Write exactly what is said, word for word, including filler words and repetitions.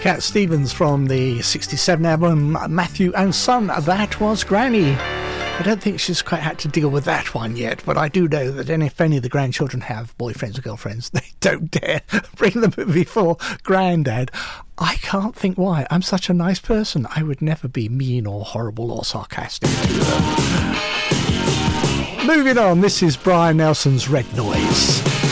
Cat Stevens from the sixty-seven album Matthew and Son. That was Granny. I don't think she's quite had to deal with that one yet, but I do know that if any of the grandchildren have boyfriends or girlfriends, they don't dare bring them before Grandad. I can't think why. I'm such a nice person. I would never be mean or horrible or sarcastic to them. Moving on, this is Brian Nelson's Red Noise.